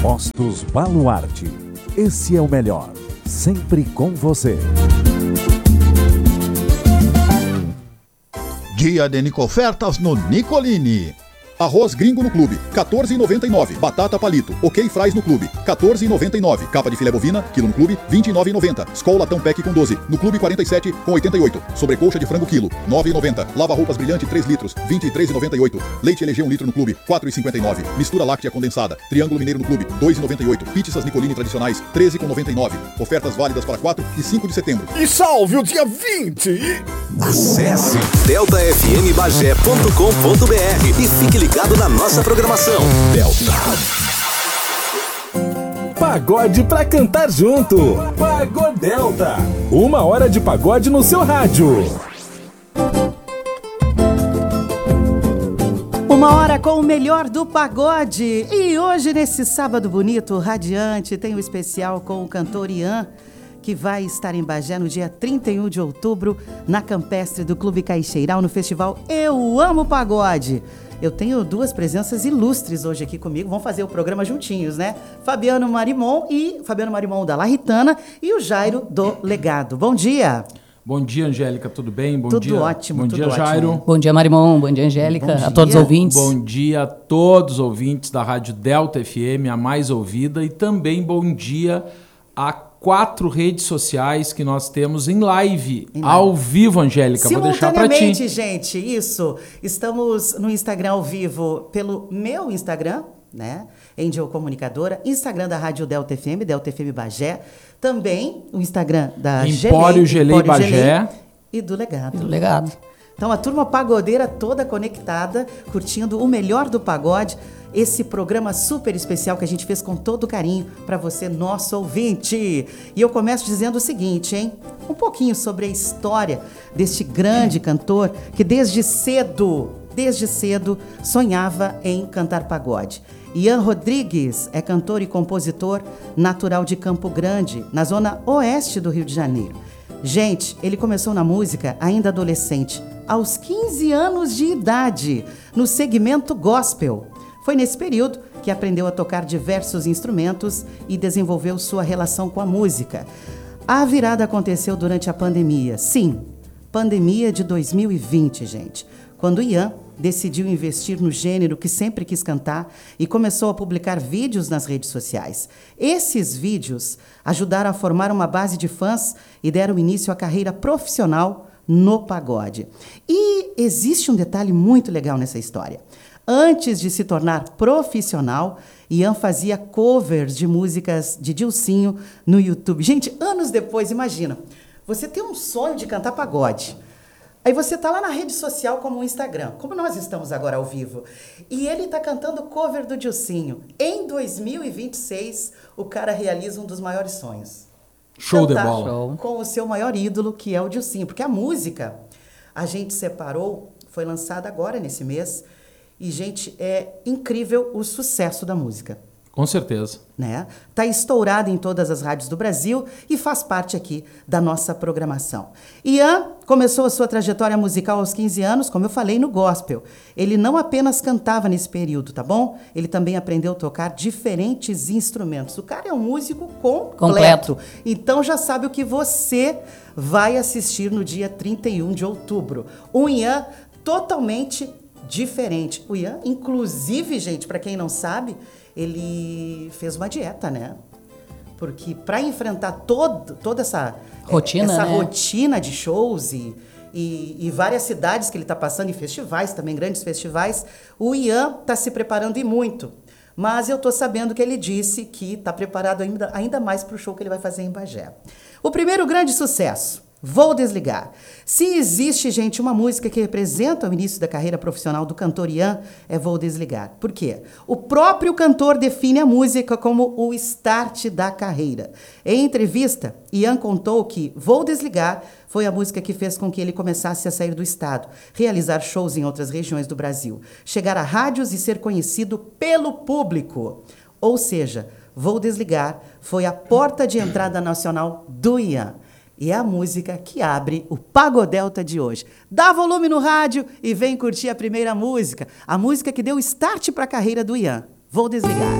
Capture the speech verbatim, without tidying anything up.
Postos Baluarte. Esse é o melhor. Sempre com você. Dia de Nicofertas no Nicolini. Arroz gringo no clube, quatorze reais e noventa e nove centavos. Batata palito, ok fries no clube, quatorze reais e noventa e nove centavos. Capa de filé bovina, quilo no clube, vinte e nove reais e noventa centavos. Skol latão pack com doze, no clube quarenta e sete reais e oitenta e oito centavos. Sobrecoxa de frango quilo, nove reais e noventa centavos. Lava roupas brilhante três litros, vinte e três reais e noventa e oito centavos. Leite L G um litro no clube, quatro reais e cinquenta e nove centavos. Mistura láctea condensada, Triângulo Mineiro no clube, dois reais e noventa e oito centavos. Pizzas Nicolini tradicionais, treze reais e noventa e nove centavos. Ofertas válidas para quatro e cinco de setembro. E salve o dia vinte! Acesse delta f m bagé ponto com ponto b r e fique ligado na nossa programação. Delta. Pagode pra cantar junto. Pagodelta. Uma hora de pagode no seu rádio. Uma hora com o melhor do pagode. E hoje, nesse sábado bonito, radiante, tem um especial com o cantor Ian, que vai estar em Bagé no dia trinta e um de outubro, na Campestre do Clube Caixeiral, no festival Eu Amo Pagode. Eu tenho duas presenças ilustres hoje aqui comigo, vão fazer o programa juntinhos, né? Fabiano Marimon e Fabiano Marimon da Larritana e o Jairo do Legado. Bom dia! Bom dia, Angélica, tudo bem? Bom tudo dia. ótimo, Bom tudo dia, ótimo. Jairo. Bom dia, Marimon. Bom dia, Angélica. Bom a todos os ouvintes. Bom dia a todos os ouvintes da Rádio Delta F M, a mais ouvida, e também bom dia a quatro redes sociais que nós temos em live, em live. ao vivo, Angélica. Vou deixar para ti. Simultaneamente, gente, isso. Estamos no Instagram ao vivo pelo meu Instagram, né? Angel Comunicadora, Instagram da Rádio Delta F M, Delta F M Bagé, também o Instagram da Empório Gelei Bagé e do Legado. E do Legado. Então a turma pagodeira toda conectada, curtindo o melhor do pagode, esse programa super especial que a gente fez com todo carinho para você, nosso ouvinte. E eu começo dizendo o seguinte, hein? Um pouquinho sobre a história deste grande cantor que desde cedo, desde cedo, sonhava em cantar pagode. Ian Rodrigues é cantor e compositor natural de Campo Grande, na zona oeste do Rio de Janeiro. Gente, ele começou na música ainda adolescente, aos quinze anos de idade, no segmento gospel. Foi nesse período que aprendeu a tocar diversos instrumentos e desenvolveu sua relação com a música. A virada aconteceu durante a pandemia. Sim, pandemia de dois mil e vinte, gente, quando Ian decidiu investir no gênero que sempre quis cantar e começou a publicar vídeos nas redes sociais. Esses vídeos ajudaram a formar uma base de fãs e deram início à carreira profissional no pagode. E existe um detalhe muito legal nessa história. Antes de se tornar profissional, Ian fazia covers de músicas de Dilcinho no YouTube. Gente, anos depois, imagina, você tem um sonho de cantar pagode. Aí você está lá na rede social como o Instagram, como nós estamos agora ao vivo. E ele está cantando cover do Dilcinho. Em dois mil e vinte e seis, o cara realiza um dos maiores sonhos. Show Cantar de bola. Com o seu maior ídolo, que é o Dilcinho. Porque a música, a gente separou, foi lançada agora nesse mês. E, gente, é incrível o sucesso da música. Com certeza. Né? Tá estourado em todas as rádios do Brasil e faz parte aqui da nossa programação. Ian começou a sua trajetória musical aos quinze anos, como eu falei, no gospel. Ele não apenas cantava nesse período, tá bom? Ele também aprendeu a tocar diferentes instrumentos. O cara é um músico completo. completo. Então já sabe o que você vai assistir no dia trinta e um de outubro. Um Ian totalmente diferente. O Ian, inclusive, gente, para quem não sabe, ele fez uma dieta, né? Porque para enfrentar todo, toda essa rotina, essa né? rotina de shows e, e, e várias cidades que ele está passando, em festivais também, grandes festivais, o Ian está se preparando e muito. Mas eu estou sabendo que ele disse que está preparado ainda, ainda mais para o show que ele vai fazer em Bagé. O primeiro grande sucesso, Vou Desligar. Se existe, gente, uma música que representa o início da carreira profissional do cantor Ian, é Vou Desligar. Por quê? O próprio cantor define a música como o start da carreira. Em entrevista, Ian contou que Vou Desligar foi a música que fez com que ele começasse a sair do estado, realizar shows em outras regiões do Brasil, chegar a rádios e ser conhecido pelo público. Ou seja, Vou Desligar foi a porta de entrada nacional do Ian. E é a música que abre o Pagodelta de hoje. Dá volume no rádio e vem curtir a primeira música. A música que deu start para a carreira do Ian. Vou Desligar.